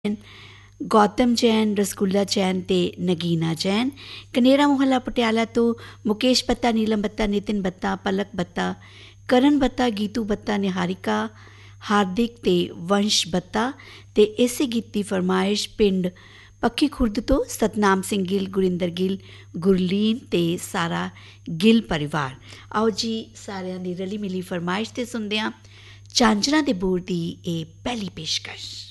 ਗੌਤਮ ਜੈਨ, ਰਸਗੁੱਲਾ ਜੈਨ ਅਤੇ ਨਗੀਨਾ ਜੈਨ। ਕਨੇਰਾ ਮੁਹੱਲਾ ਪਟਿਆਲਾ ਤੋਂ ਮੁਕੇਸ਼ ਬੱਤਾ, ਨੀਲਮ ਬੱਤਾ, ਨਿਤਿਨ ਬੱਤਾ, ਪਲਕ ਬੱਤਾ, ਕਰਨ ਬੱਤਾ, ਗੀਤੂ ਬੱਤਾ, ਨਿਹਾਰਿਕਾ, ਹਾਰਦਿਕ ਅਤੇ ਵੰਸ਼ ਬੱਤਾ। ਅਤੇ ਇਸੇ ਗੀਤ ਦੀ ਫਰਮਾਇਸ਼ ਪਿੰਡ ਪੱਖੀ ਖੁਰਦ ਤੋਂ ਸਤਨਾਮ ਸਿੰਘ ਗਿੱਲ, ਗੁਰਿੰਦਰ ਗਿੱਲ, ਗੁਰਲੀਨ ਅਤੇ ਸਾਰਾ ਗਿੱਲ ਪਰਿਵਾਰ। ਆਓ ਜੀ ਸਾਰਿਆਂ ਦੀ ਰਲੀ ਮਿਲੀ ਫਰਮਾਇਸ਼ 'ਤੇ ਸੁਣਦੇ ਹਾਂ ਝਾਂਜਰਾਂ ਦੇ ਬੋਰ ਦੀ ਇਹ ਪਹਿਲੀ ਪੇਸ਼ਕਸ਼।